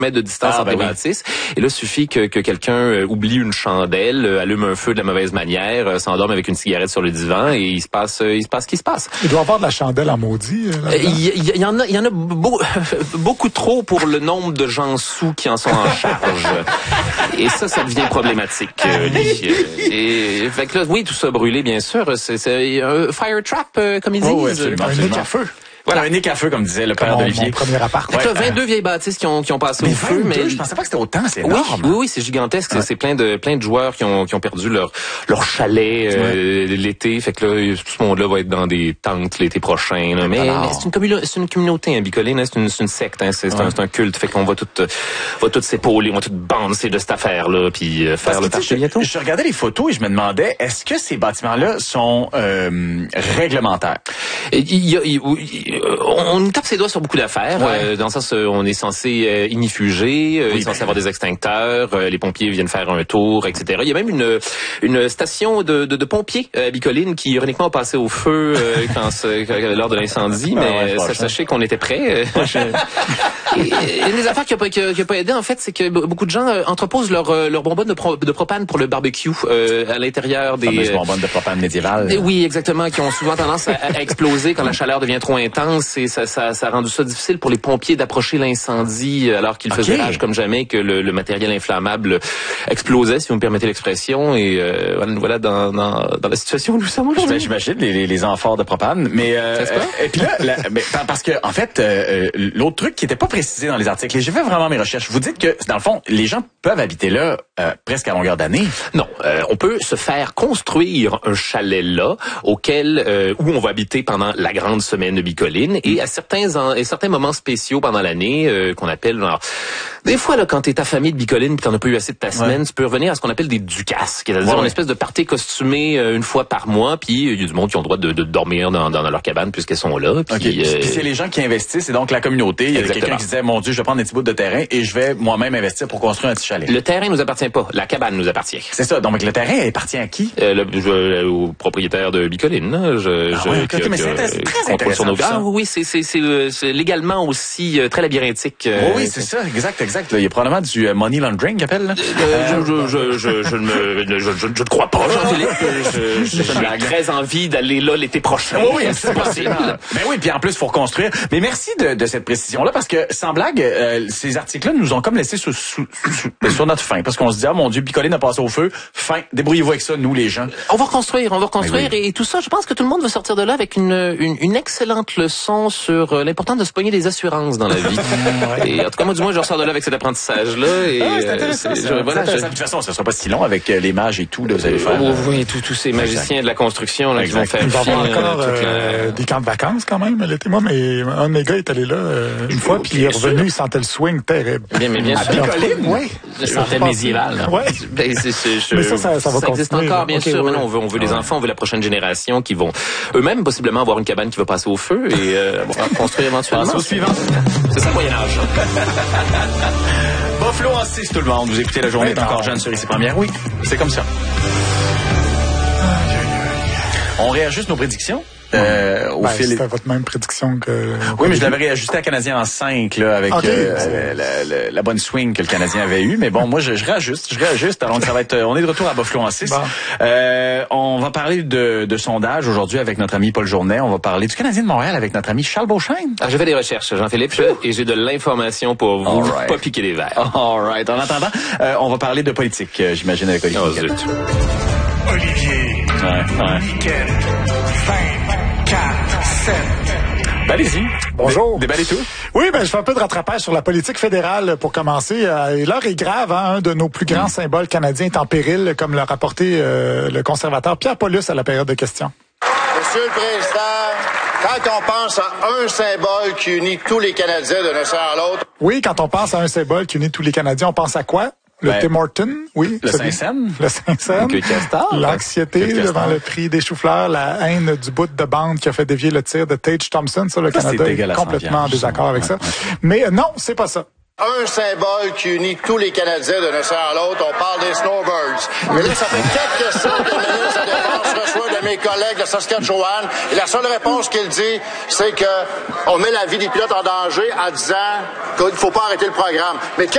mètres de distance entre les bâtisses. Et là, il suffit que quelqu'un oublie une chandelle, allume un feu de la mauvaise manière, s'endorme avec une cigarette sur le divan et il se passe ce qui se passe. Il doit y avoir de la chandelle en maudit. Il y en a beaucoup trop pour le nombre de gens sous qui en sont en charge. Et ça devient problématique. Et fait que là, oui, tout ça brûlé, bien sûr. C'est un fire trap, comme ils disent. Oui, absolument. Un nick à feu. Voilà, un nick à feu, comme disait le père d'Olivier. Mon premier appart. Donc là, 22 vieilles bâtisses qui ont passé au feu. Mais je pensais pas que c'était autant, c'est énorme. Oui, c'est gigantesque. Ouais. C'est plein de joueurs qui ont perdu leur chalet l'été. Fait que là, tout ce monde-là va être dans des tentes l'été prochain. Là. Mais c'est une communauté, Bicoline, c'est une secte, c'est un culte. Fait qu'on va tout s'épauler, on va tout bander de cette affaire-là, puis faire le party bientôt. Je regardais les photos et je me demandais, est-ce que ces bâtiments-là sont réglementaires? On tape ses doigts sur beaucoup d'affaires. Dans le sens, on est censé ignifuger, il est censé avoir des extincteurs, les pompiers viennent faire un tour, etc. Il y a même une station de pompiers à Bicoline qui ironiquement a passé au feu lors de l'incendie, mais sachez qu'on était prêts. Et une des affaires qui a pas aidé, en fait, c'est que beaucoup de gens entreposent leur bonbonne de propane pour le barbecue à l'intérieur des bonbonnes de propane médiévales. Oui, exactement, qui ont souvent tendance à exploser quand la chaleur devient trop intense, et ça a rendu ça difficile pour les pompiers d'approcher l'incendie alors qu'ils faisaient rage comme jamais, que le matériel inflammable explosait, si vous me permettez l'expression, et voilà dans la situation où nous sommes aujourd'hui. J'imagine les amphores de propane, mais et puis là, parce que en fait l'autre truc qui était pas précisé dans les articles, et j'ai fait vraiment mes recherches, vous dites que dans le fond les gens peuvent habiter là presque à longueur d'année. Non, on peut se faire construire un chalet là auquel où on va habiter pendant la grande semaine de Bicoline, et à certains moments spéciaux pendant l'année qu'on appelle des fois là, quand t'es ta famille de Bicoline puis t'en as pas eu assez de ta semaine, tu peux revenir à ce qu'on appelle des ducasses, c'est-à-dire une espèce de party costumé une fois par mois, puis il y a du monde qui ont le droit de dormir dans leur cabane puisqu'elles sont là. Puis puis c'est les gens qui investissent, c'est donc la communauté. Il y a quelqu'un qui disait, mon Dieu, je vais prendre des petits bouts de terrain et je vais moi-même investir pour construire un petit chalet. Le terrain nous appartient pas, la cabane nous appartient. C'est ça, donc le terrain appartient à qui? Au propriétaire de Bicoline. Mais c'est très intéressant. Oui, c'est légalement aussi très labyrinthique. Oui, c'est ça, exact. Là, il y a probablement du money laundering qu'ils appellent. Je ne crois pas, Jean-Philippe. J'ai très envie d'aller là l'été prochain. Oui, c'est possible. Ben oui, puis en plus, il faut reconstruire. Mais merci de cette précision-là, parce que, sans blague, ces articles-là nous ont comme laissé sur notre faim. Parce qu'on se dit, mon Dieu, Bicoline a passé au feu. Fin. Débrouillez-vous avec ça, nous, les gens. On va reconstruire. Et tout ça, je pense que tout le monde va sortir de là avec une excellente leçon sur l'importance de se pogner des assurances dans la vie. Et en tout cas, moi, du moins, je ressors de là avec cet apprentissage-là. C'est intéressant. De toute façon, ça sera pas si long avec les mages et tout, là, vous allez faire. Oui, tous ces magiciens de la construction, là, qui vont faire. Il va y avoir encore des camps de vacances, quand même, l'été. Moi, mais un de mes gars est allé là une fois, puis il est revenu, il sentait le swing terrible. Bien sûr. Bicoline? Oui. Le sentait médiéval. Oui. Mais ça va continuer. Ça existe encore, bien sûr. Maintenant, on veut les enfants, on veut la prochaine génération qui vont eux-mêmes possiblement avoir une cabane qui va passer au feu et construire éventuellement. Au suivant. C'est ça le Moyen-Âge. Buffalo en 6, tout le monde. Vous écoutez La Journée est encore jeune sur ici Première. Oui, c'est comme ça. On réajuste nos prédictions. C'était votre même prédiction que... Oui, mais je l'avais réajusté à Canadien en 5, là, avec la bonne swing que le Canadien avait eue. Mais bon, moi, je réajuste. Alors, ça va être, on est de retour à Buffalo en 6. Bon. On va parler de sondage aujourd'hui avec notre ami Paul Journet. On va parler du Canadien de Montréal avec notre ami Charles Beauchesne. J'ai fait des recherches, Jean-Philippe, et j'ai de l'information pour vous. Pas piquer les verres. All right. En attendant, on va parler de politique, j'imagine, avec Olivier. Olivier. Week-end. 24, 7. Allez-y. Bonjour. Déballez tout. Oui, je fais un peu de rattrapage sur la politique fédérale pour commencer. Et l'heure est grave, hein? Un de nos plus grands symboles canadiens est en péril, comme l'a rapporté le conservateur Pierre Paulus à la période de questions. Monsieur le Président, quand on pense à un symbole qui unit tous les Canadiens d'un océan à l'autre... Oui, quand on pense à un symbole qui unit tous les Canadiens, on pense à quoi? Le Tim Horton, oui. Le Saint-Saëns. Le Saint-Saëns. L'anxiété devant le prix des choux-fleurs, la haine du bout de bande qui a fait dévier le tir de Tage Thompson. Ça, le Canada est complètement en désaccord avec ça. Mais non, c'est pas ça. Un symbole qui unit tous les Canadiens d'un océan à l'autre, on parle des snowbirds. Mais là, ça fait 4 questions que le ministre de la Défense reçoit de mes collègues de Saskatchewan, et la seule réponse qu'il dit, c'est que on met la vie des pilotes en danger en disant qu'il ne faut pas arrêter le programme. Mais